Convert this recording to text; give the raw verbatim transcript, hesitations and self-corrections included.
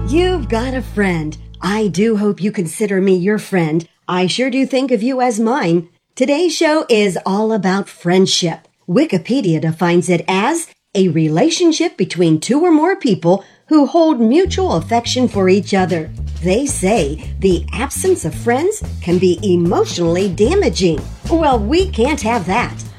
You've got a friend. I do hope you consider me your friend. I sure do think of you as mine. Today's show is all about friendship. Wikipedia defines it as a relationship between two or more people who hold mutual affection for each other. They say the absence of friends can be emotionally damaging. Well, we can't have that.